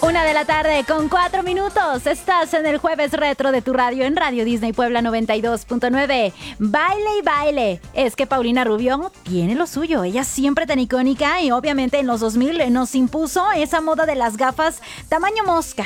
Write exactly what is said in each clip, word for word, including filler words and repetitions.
Una de la tarde con cuatro minutos. Estás en el jueves retro de tu radio en Radio Disney Puebla noventa y dos punto nueve. Baile y baile. Es que Paulina Rubio tiene lo suyo. Ella siempre tan icónica y obviamente en los dos mil nos impuso esa moda de las gafas tamaño mosca.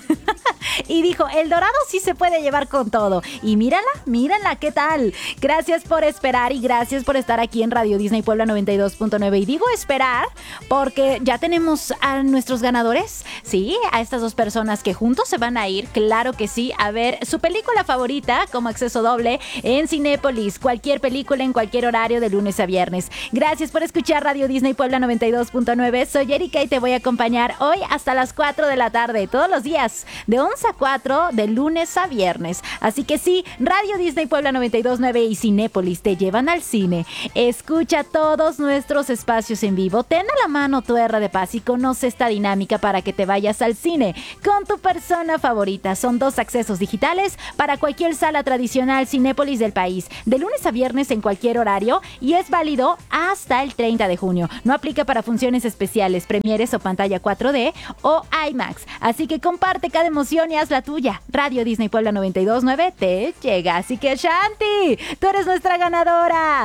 Y dijo, el dorado sí se puede llevar con todo. Y mírala, mírala, ¿qué tal? Gracias por esperar y gracias por estar aquí en Radio Disney Puebla noventa y dos punto nueve. Y digo esperar porque ya tenemos a nuestros ganadores. Sí, a estas dos personas que juntos se van a ir, claro que sí, a ver su película favorita como acceso doble en Cinépolis. Cualquier película en cualquier horario de lunes a viernes. Gracias por escuchar Radio Disney Puebla noventa y dos punto nueve. Soy Erika y te voy a acompañar hoy hasta las cuatro de la tarde, todos los días, de once a cuatro, de lunes a viernes. Así que sí, Radio Disney Puebla noventa y dos punto nueve y Cinépolis te llevan al cine. Escucha todos nuestros espacios en vivo. Ten a la mano tu R de Paz y conoce esta dinámica para que te vayas al cine con tu persona favorita. Son dos accesos digitales para cualquier sala tradicional Cinépolis del país, de lunes a viernes en cualquier horario y es válido hasta el treinta de junio. No aplica para funciones especiales, premieres o pantalla cuatro D o IMAX. Así que comparte cada emoción y haz la tuya. Radio Disney Puebla noventa y dos punto nueve te llega. Así que Shanti, tú eres nuestra ganadora.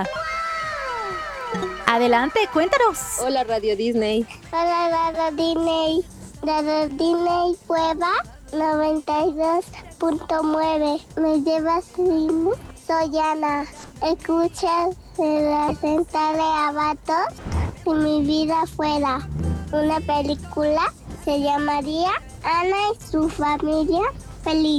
Adelante, cuéntanos. Hola Radio Disney. Hola Radio Disney. Radio Disney Puebla noventa y dos punto nueve. ¿Me llevas cine? Soy Ana. Escucha de la central de Abatos si mi vida fuera una película, se llamaría Ana y su familia feliz.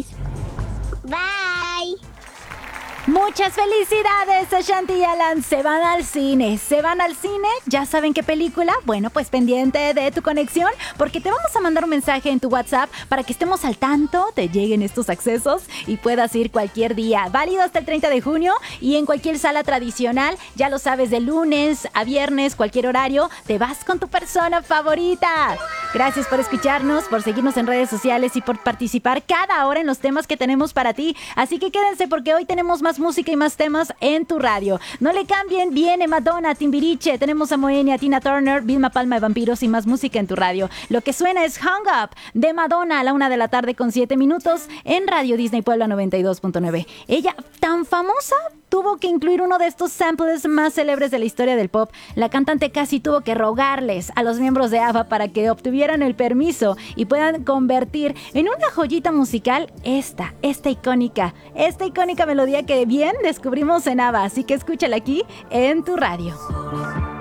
Bye. Muchas felicidades a Shanti y Alan. Se van al cine, se van al cine. ¿Ya saben qué película? Bueno, pues pendiente de tu conexión porque te vamos a mandar un mensaje en tu WhatsApp para que estemos al tanto, te lleguen estos accesos y puedas ir cualquier día. Válido hasta el treinta de junio y en cualquier sala tradicional. Ya lo sabes, de lunes a viernes, cualquier horario, te vas con tu persona favorita. Gracias por escucharnos, por seguirnos en redes sociales y por participar cada hora en los temas que tenemos para ti. Así que quédense porque hoy tenemos más música y más temas en tu radio. No le cambien, viene Madonna, Timbiriche, tenemos a Moenia, Tina Turner, Vilma Palma de Vampiros y más música en tu radio. Lo que suena es Hung Up de Madonna a la una de la tarde con siete minutos en Radio Disney Puebla noventa y dos punto nueve. Ella, tan famosa, tuvo que incluir uno de estos samples más célebres de la historia del pop. La cantante casi tuvo que rogarles a los miembros de ABBA para que obtuvieran el permiso y puedan convertir en una joyita musical esta, esta icónica, esta icónica melodía que bien descubrimos en ABBA. Así que escúchala aquí en tu radio.